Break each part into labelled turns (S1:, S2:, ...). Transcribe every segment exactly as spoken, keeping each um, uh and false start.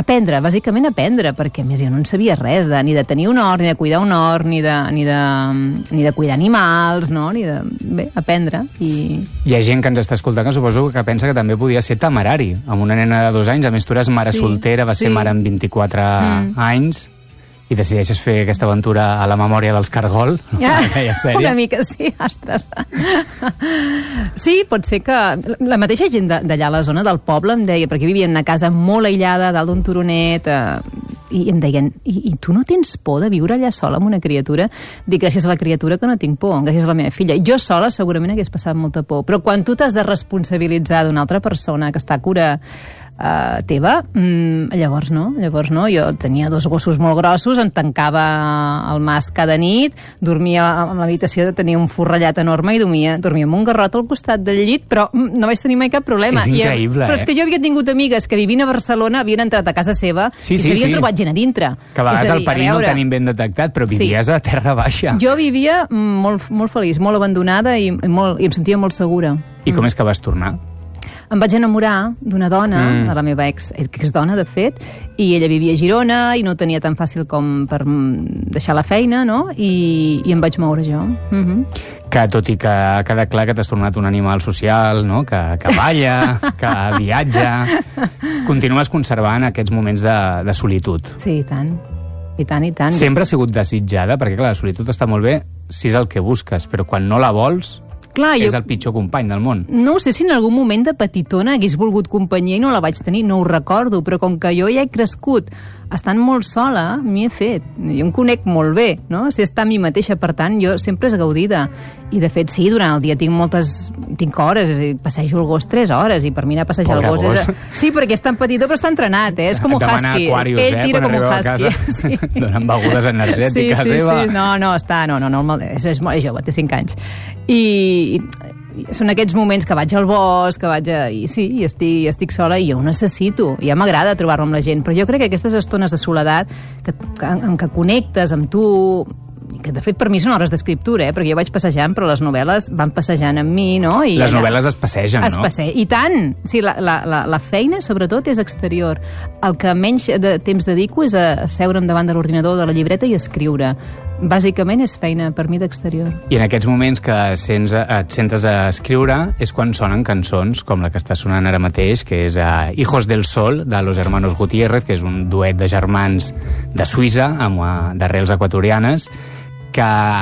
S1: aprendre, bàsicament aprendre, perquè a més jo no en sabia res, de, ni de tenir un hort, ni de cuidar un hort, ni de, ni de, ni de cuidar animals, no? Ni de... Bé, aprendre. I...
S2: Hi ha gent que ens està escoltant que suposo que pensa que també podia ser temerari, amb una nena de dos anys, a més tu eres mare
S1: Sí,
S2: soltera, vas
S1: sí.
S2: ser mare amb vint-i-quatre
S1: Mm.
S2: anys, i decideixes fer aquesta aventura a la memòria dels Cargol,
S1: Ja,
S2: aquella sèrie.
S1: una mica, sí, ostres. Sí, pot ser que... La mateixa gent de- d'allà a la zona del poble em deia, perquè vivien en una casa molt aïllada, dalt d'un turonet, eh, i em deien, I, i tu no tens por de viure allà sola amb una criatura? Dic, gràcies a la criatura que no tinc por, gràcies a la meva filla. Jo sola segurament hagués passat molta por, però quan tu t'has de responsabilitzar d'una altra persona que està a cura uh, teva, mm, llavors no, llavors no. Jo tenia dos gossos molt grossos, em tancava al mas cada nit, dormia a l'habitació, tenia un forrellat enorme i dormia, dormia amb un garrot al costat del llit, però mm, no vaig tenir mai cap problema.
S2: És increïble,
S1: I, però
S2: eh?
S1: és que jo havia tingut amigues que vivint a Barcelona havien entrat a casa seva
S2: Sí,
S1: i
S2: sí,
S1: s'havien
S2: sí.
S1: trobat gent a dintre.
S2: Que a vegades
S1: És
S2: el
S1: dir,
S2: perill no
S1: veure,
S2: el tenim ben detectat, però
S1: Sí.
S2: vivies a terra baixa.
S1: Jo vivia molt, molt feliç, molt abandonada i, i, molt, i em sentia molt segura.
S2: I com és que vas tornar?
S1: Em vaig enamorar d'una dona,
S2: Mm.
S1: de la meva ex, ex-dona, de fet, i ella vivia a Girona i no ho tenia tan fàcil com per mm, deixar la feina, no? I, i em vaig moure jo. Mm -hmm.
S2: Que tot i que queda clar que t'has tornat un animal social, no? que, que balla, que viatja, continues conservant aquests moments de, de solitud.
S1: Sí, i tant. I tant, i tant.
S2: Sempre ha sigut desitjada, perquè clar, la solitud està molt bé si és el que busques, però quan no la vols,
S1: Clar,
S2: és
S1: jo...
S2: el pitjor company del món.
S1: No sé si en algun moment de petitona hagués volgut companyia i no la vaig tenir, no ho recordo, però com que jo ja he crescut estant molt sola, m'hi he fet. Jo em conec molt bé, no? Si està a mi mateixa, per tant, jo sempre és gaudida. I, de fet, sí, durant el dia tinc moltes... tinc hores, és a dir, passejo el gos tres hores, i per mi anar a passejar
S2: Pobre
S1: el gos...
S2: gos.
S1: És... Sí, perquè és tan petitó, però està entrenat, eh? És com un
S2: Demanar
S1: husky.
S2: aquarius,
S1: Ell
S2: eh,
S1: tira
S2: quan
S1: com un
S2: arribeu a
S1: husky.
S2: casa.
S1: Sí.
S2: Donen begudes energètiques,
S1: sí, sí,
S2: Eva.
S1: Sí, no, no, està... No, no, no, és, és, molt, és jove, té cinc anys. I... són aquests moments que vaig al bosc, que vaig a... I sí, i estic, estic sola i jo ho necessito. Ja m'agrada trobar-me amb la gent, però jo crec que aquestes estones de soledat que, que, en què connectes amb tu, que de fet per mi són hores d'escriptura, eh? Perquè jo vaig passejant, però les novel·les van passejant amb mi, no? I
S2: Les
S1: allà...
S2: novel·les es passegen,
S1: es
S2: no?
S1: passe... I tant! Sí, la, la, la, la feina, sobretot, és exterior. El que menys de temps dedico és a seure'm davant de l'ordinador, de la llibreta i escriure. Bàsicament és feina, per mi, d'exterior.
S2: I en aquests moments que sents, et sentes a escriure és quan sonen cançons, com la que està sonant ara mateix, que és uh, Hijos del Sol, de Los Hermanos Gutiérrez, que és un duet de germans de Suïssa, amb uh, d'arrels equatorianes, que...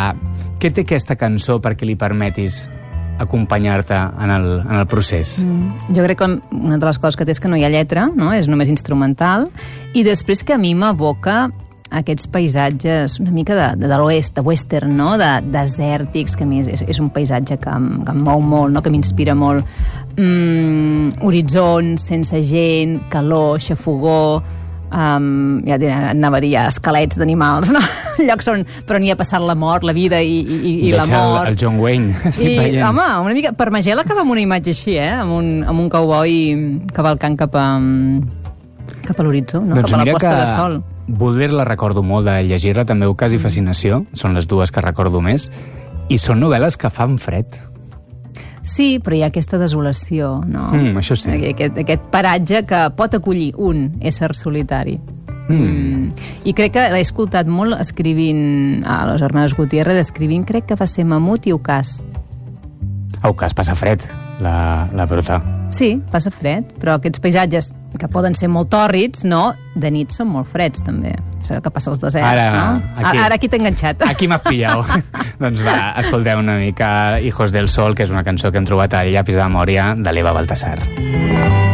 S2: Què té aquesta cançó perquè li permetis acompanyar-te en, el, en el procés?
S1: Mm. Jo crec que una de les coses que té és que no hi ha lletra, no? És només instrumental, i després que a mi m'evoca aquests paisatges una mica de, de, de l'oest, de western, no? De desèrtics, que a mi és, és un paisatge que em, que em mou molt, no? Que m'inspira molt. Mm, horitzons, sense gent, calor, xafogó, um, ja anava a dir ja, esquelets d'animals, no? Llocs on, però n'hi ha passat la mort, la vida i, i, i la
S2: Veig
S1: mort.
S2: el, el John Wayne, estic
S1: I,
S2: veient.
S1: home, una mica... Per Magel acaba amb una imatge així, eh? Amb un, amb un cowboy cavalcant cap a, cap a l'horitzó, no?
S2: Doncs
S1: Cap a la
S2: mira
S1: posta
S2: que
S1: de sol.
S2: Baudelaire la recordo molt, de llegir-la també Ocàs i Fascinació, són les dues que recordo més, i són novel·les que fan fred.
S1: Sí, però hi ha aquesta desolació, no?
S2: Mm, això sí.
S1: Aquest, aquest paratge que pot acollir un ésser solitari.
S2: Mm.
S1: Mm. I crec que l'he escoltat molt escrivint a Los Hermanos Gutiérrez, escrivint, crec que va ser Mamut i Ocàs.
S2: A Ocàs passa fred, la, la brota.
S1: Sí, passa fred, però aquests paisatges que poden ser molt tòrrids, no? De nit són molt freds, també. És el que passa als deserts,
S2: Ara,
S1: no?
S2: aquí-
S1: Ara aquí t'he enganxat.
S2: Aquí m'has pillat. Doncs va, escolteu una mica Hijos del Sol, que és una cançó que hem trobat al llapis de memòria de l'Eva Baltasar.